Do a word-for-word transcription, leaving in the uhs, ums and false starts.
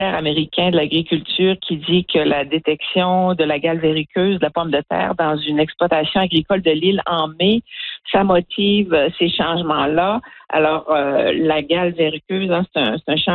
américain de l'agriculture qui dit que la détection de la gale verruqueuse de la pomme de terre dans une exploitation agricole de l'île en mai, ça motive ces changements-là. Alors, euh, la gale verruqueuse, hein, c'est un, c'est un